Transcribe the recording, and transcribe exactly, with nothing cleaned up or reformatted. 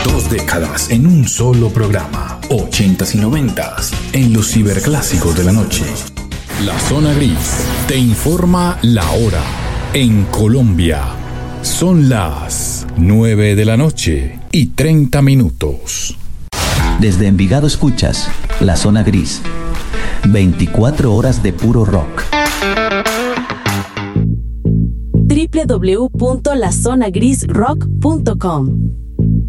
Dos décadas en un solo programa. Ochentas y noventas en los ciberclásicos de la noche. La Zona Gris te informa la hora. En Colombia son las nueve de la noche y treinta minutos. Desde Envigado escuchas La Zona Gris. veinticuatro horas de puro rock. doble u doble u doble u punto la zona gris rock punto com